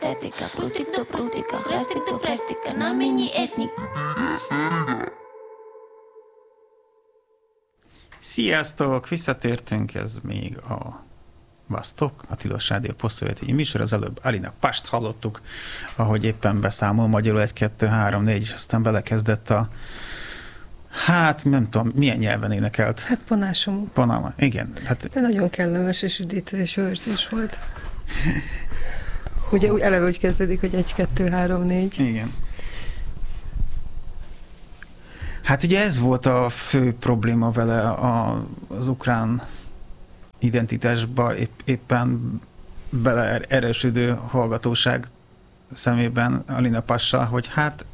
estetika, prutik do prutika, hrestik do hrestika, na mennyi etnik. Sziasztok! Visszatértünk, ez még a Vasztok, a Tilos Rádió posztszövetői műsor. Az előbb Alina Past hallottuk, ahogy éppen beszámol magyarul 1, 2, 3, 4, és aztán belekezdett a nem tudom, milyen nyelven énekelt. Hát Ponásom. Panama, igen. Hát... De nagyon kellemes és üdítő és őrzés volt. Ugye úgy eleve úgy kezdődik, hogy 1, 2, 3, 4. Igen. Hát ugye ez volt a fő probléma vele az ukrán identitásba éppen beleerősödő hallgatóság szemében Alina Passal, hogy hát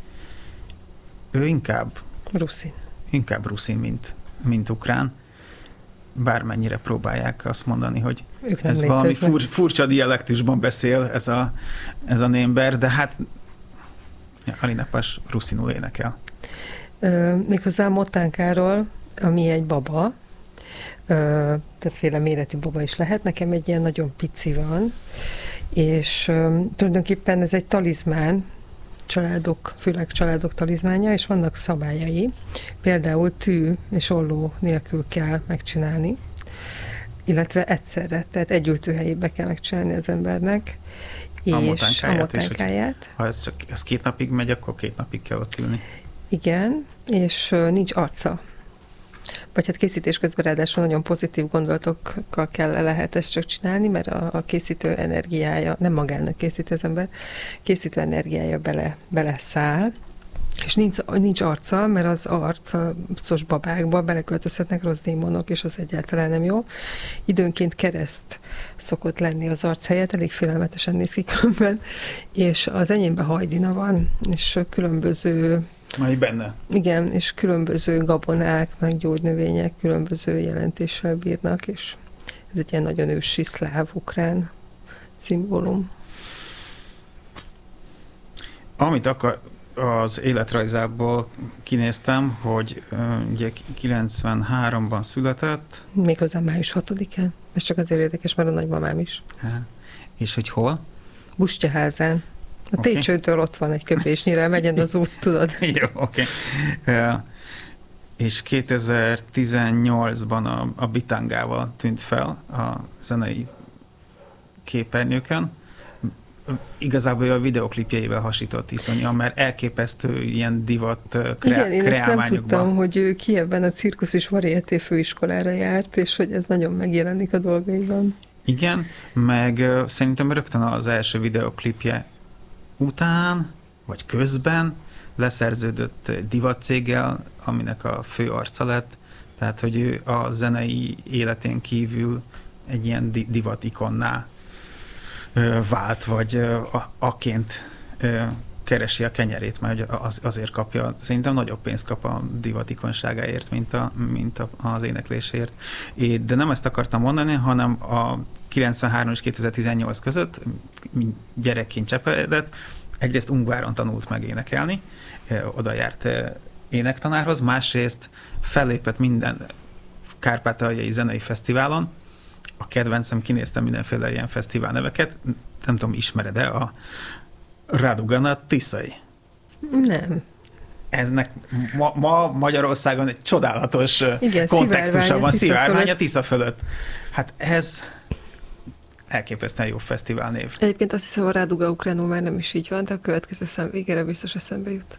ő inkább ruszin, mint ukrán. Bármennyire próbálják azt mondani, hogy ez valami furcsa dialektusban beszél ez a némber, de hát Alina Pass ruszinul énekel. Méghozzá Motánkáról, ami egy baba, többféle méretű baba is lehet. Nekem egy ilyen nagyon pici van, és tulajdonképpen ez egy talizmán, főleg családok talizmánja, és vannak szabályai. Például tű és olló nélkül kell megcsinálni, illetve egyszerre, tehát egy ültőhelyébe kell megcsinálni az embernek, és a motánkáját. Ha ez 2 napig megy, akkor 2 napig kell ott ülni. Igen, és nincs arca. Vagy hát készítés közben ráadásul nagyon pozitív gondolatokkal lehet ezt csak csinálni, mert a készítő energiája, nem magának készít az ember, készítő energiája beleszáll, és nincs arca, mert az arcos babákba beleköltözhetnek rossz démonok, és az egyáltalán nem jó. Időnként kereszt szokott lenni az arc helyett, elég félelmetesen néz ki különben, és az enyémben hajdina van, és különböző benne. Igen, és különböző gabonák, meg gyógynövények különböző jelentéssel bírnak, és ez egy ilyen nagyon ősi szláv-ukrán szimbólum. Amit az életrajzából kinéztem, hogy ugye 93-ban született. Méghozzá május 6-án. Ez csak azért érdekes, mert a nagymamám is. És hogy hol? Bustyaházán. A Técsőtől ott van egy köpésnyire, megyen az út, tudod. Jó, oké. És 2018-ban a Bitangával tűnt fel a zenei képernyőkön. Igazából a videoklipjeivel hasított iszonyan, mert elképesztő ilyen divat Igen, én ezt nem tudtam, hogy ő Kijevben a Cirkusz és Varieté főiskolára járt, és hogy ez nagyon megjelenik a dolgaiban. Igen, meg szerintem rögtön az első videoklipje után, vagy közben leszerződött divatcéggel, aminek a fő arca lett, tehát, hogy ő a zenei életén kívül egy ilyen divatikonná vált, vagy aként keresi a kenyerét, mert azért kapja, szerintem nagyobb pénzt kap a divatikonságáért, mint az éneklésért. De nem ezt akartam mondani, hanem a 93 és 2018 között gyerekként csepedett, egyrészt Ungváron tanult meg énekelni, oda járt énektanárhoz, másrészt fellépett minden kárpátaljai zenei fesztiválon. A kedvencem, kinéztem mindenféle ilyen fesztivál neveket, nem tudom, ismered-e a Radugana Tiszai? Nem. Eznek ma Magyarországon egy csodálatos kontextusa van, szivárvány a Tisza fölött. Hát ez elképesztően jó fesztivál név. Egyébként azt hiszem, a Ráduga ukránul már nem is így van, de a következő szám végére biztos eszembe jut.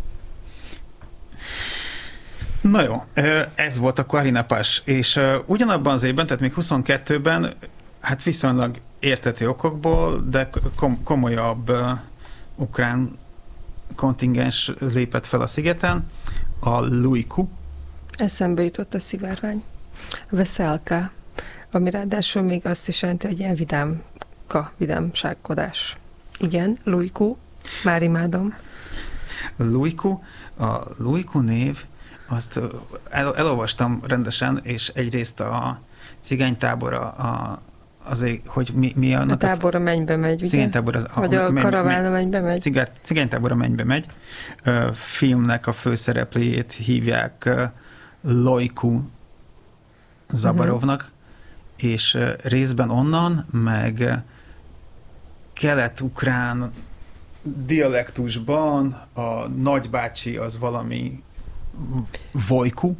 Na jó, ez volt a Alina Pass, és ugyanabban az évben, tehát még 22-ben, hát viszonylag érthető okokból, de komolyabb ukrán kontingens lépett fel a szigeten, a Lujku. Eszembe jutott a szivárvány. A Veszelka, ami ráadásul még azt is jelenti, hogy ilyen vidámságkodás. Igen, Lujku, már imádom. Lujku, a Lujku név, azt elolvastam rendesen, és egyrészt a cigánytábor azért, hogy mi annak a tábor a mennybe megy, ugye? Cigánytábor vagy a karaván a mennybe megy? Cigánytábor a mennybe megy. Filmnek a főszereplőjét hívják Lojku Zabarovnak, és részben onnan, meg kelet-ukrán dialektusban a nagybácsi az valami Vojku.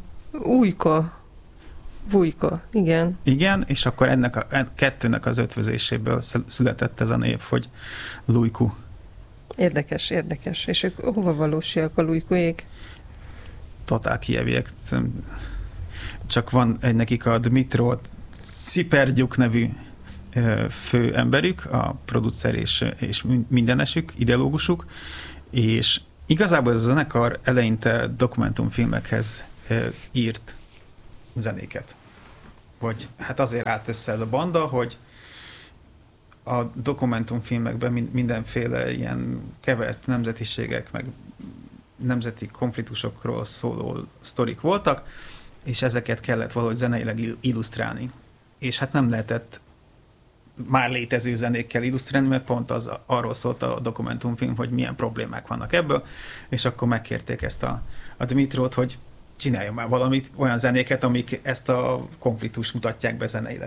Vujka, igen. Igen, és akkor ennek a kettőnek az ötvözéséből született ez a név, hogy Lujku. Érdekes. És ők hova valósiak a Lujkuék? Totál kijeviek. Csak van nekik a Dmitro Cipergyuk nevű fő emberük, a producer és mindenesük, ideológusuk, és igazából ez a zenekar eleinte dokumentumfilmekhez írt zenéket. Vagy hát azért állt össze ez a banda, hogy a dokumentumfilmekben mindenféle ilyen kevert nemzetiségek, meg nemzeti konfliktusokról szóló sztorik voltak, és ezeket kellett valahogy zeneileg illusztrálni. És hát nem lehetett már létező zenékkel illusztrálni, mert pont arról szólt a dokumentumfilm, hogy milyen problémák vannak ebből, és akkor megkérték ezt a Dmitrót, hogy csináljon már valamit, olyan zenéket, amik ezt a konfliktust mutatják be zeneileg.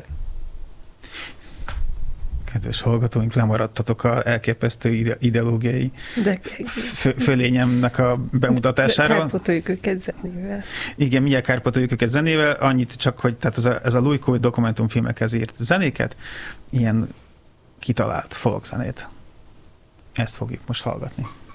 Kedves hallgatóink, lemaradtatok a elképesztő ideológiai fölényemnek a bemutatásáról. Kárpotoljuk őket zenével. Igen, mindjárt kárpotoljuk őket zenével, annyit csak, hogy tehát ez a Lujko dokumentumfilmekhez írt zenéket, ilyen kitalált folkzenét. Ezt fogjuk most hallgatni.